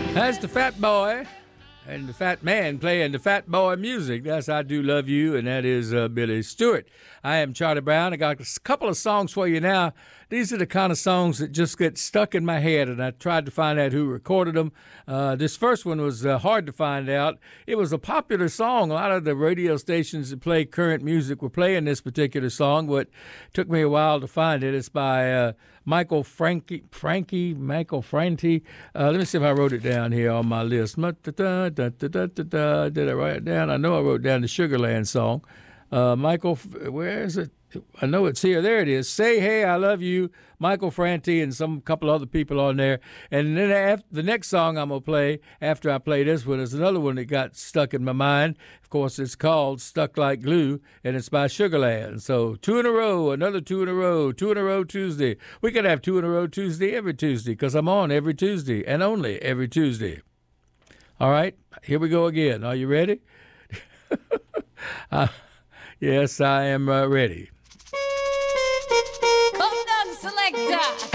That's the Fat Boy and the Fat Man playing the Fat Boy music. That's I Do Love You, and that is Billy Stewart. I am Charlie Brown. I got a couple of songs for you now. These are the kind of songs that just get stuck in my head, and I tried to find out who recorded them. This first one was hard to find out. It was a popular song. A lot of the radio stations that play current music were playing this particular song, but it took me a while to find it. It's by Michael Franti. Let me see if I wrote it down here on my list. Did I write it down? I know I wrote down the Sugarland song. Michael, where is it? I know it's here. There it is. Say Hey, I Love You, Michael Franti, and some couple other people on there. And then the next song I'm going to play after I play this one is another one that got stuck in my mind. Of course, it's called Stuck Like Glue, and it's by Sugarland. So 2 in a row, another 2 in a row, 2 in a row Tuesday. We could have 2 in a row Tuesday every Tuesday because I'm on every Tuesday and only every Tuesday. All right, here we go again. Are you ready? Yes, I am ready. Come down, selector.